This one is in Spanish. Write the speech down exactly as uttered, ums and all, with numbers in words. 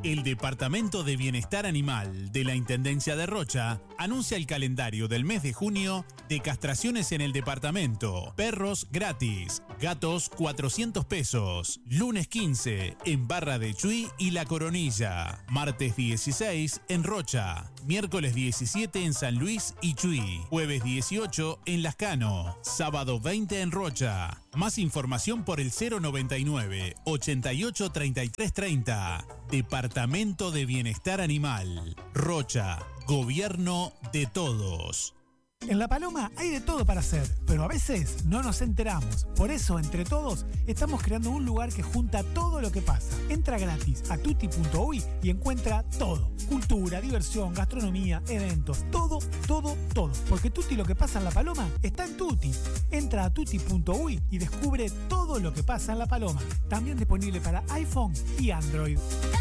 El Departamento de Bienestar Animal de la Intendencia de Rocha anuncia el calendario del mes de junio de castraciones en el departamento. Perros gratis, gatos cuatrocientos pesos. Lunes quince en Barra de Chuy y La Coronilla. Martes dieciséis en Rocha. Miércoles diecisiete en San Luis y Chuy. Jueves dieciocho en Lascano. Sábado veinte en Rocha. Más información por el cero noventa y nueve, ochenta y ocho, treinta y tres treinta. Departamento de Bienestar Animal. Rocha. Gobierno de todos. En La Paloma hay de todo para hacer, pero a veces no nos enteramos. Por eso, entre todos, estamos creando un lugar que junta todo lo que pasa. Entra gratis a tutti punto uy y encuentra todo. Cultura, diversión, gastronomía, eventos, todo, todo, todo. Porque Tutti lo que pasa en La Paloma está en Tutti. Entra a tutti punto uy y descubre todo lo que pasa en La Paloma. También disponible para iPhone y Android.